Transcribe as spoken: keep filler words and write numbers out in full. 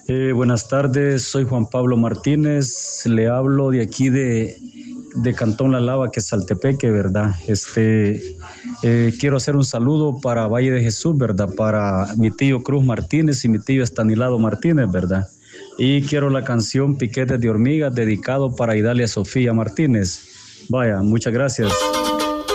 Eh, buenas tardes, soy Juan Pablo Martínez, le hablo de aquí de, de Cantón La Lava, que es Saltepeque, ¿verdad? Este, eh, quiero hacer un saludo para Valle de Jesús, ¿verdad? Para mi tío Cruz Martínez y mi tío Estanilado Martínez, ¿verdad? Y quiero la canción Piquetes de Hormigas, dedicado para Idalia Sofía Martínez. Vaya, muchas gracias.